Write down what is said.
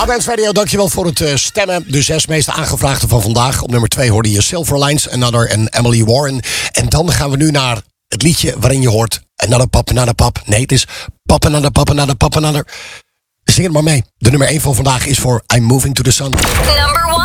Dance Radio, dankjewel voor het stemmen. De 6 meest aangevraagde van vandaag. Op nummer 2 hoorde je Silver Lines, Another en Emily Warren. En dan gaan we nu naar het liedje waarin je hoort Another Pop, Another Pop. Nee, het is Pop, Another Pop, Another Pop, Another. Zing het maar mee. De nummer 1 van vandaag is voor I'm Moving to the Sun. Number 1.